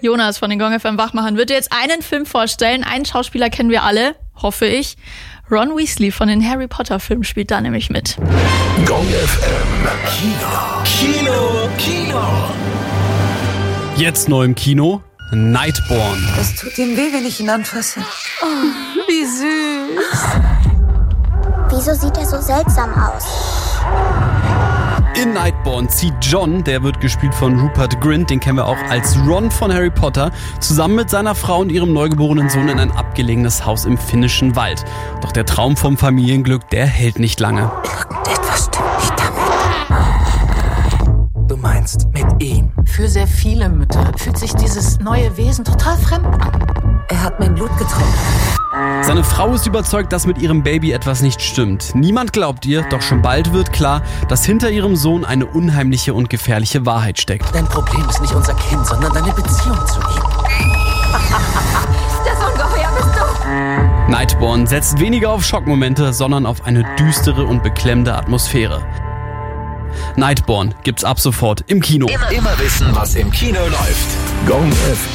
Jonas von den Gong FM Wachmachern wird dir jetzt einen Film vorstellen. Einen Schauspieler kennen wir alle, hoffe ich. Ron Weasley von den Harry Potter Filmen spielt da nämlich mit. Gong FM Kino. Jetzt neu im Kino, Nightborn. Es tut ihm weh, wenn ich ihn anfasse. Oh, wie süß. Wieso sieht er so seltsam aus? In Nightborn zieht John, der wird gespielt von Rupert Grint, den kennen wir auch als Ron von Harry Potter, zusammen mit seiner Frau und ihrem neugeborenen Sohn in ein abgelegenes Haus im finnischen Wald. Doch der Traum vom Familienglück, der hält nicht lange. Irgendetwas stimmt nicht damit. Du meinst mit ihm? Für sehr viele Mütter fühlt sich dieses neue Wesen total fremd an. Er hat mein Blut getrunken. Seine Frau ist überzeugt, dass mit ihrem Baby etwas nicht stimmt. Niemand glaubt ihr, doch schon bald wird klar, dass hinter ihrem Sohn eine unheimliche und gefährliche Wahrheit steckt. Dein Problem ist nicht unser Kind, sondern deine Beziehung zu ihm. Das Ungeheuer bist du! Nightborn setzt weniger auf Schockmomente, sondern auf eine düstere und beklemmende Atmosphäre. Nightborn gibt's ab sofort im Kino. Immer wissen, was im Kino läuft. Gong FM.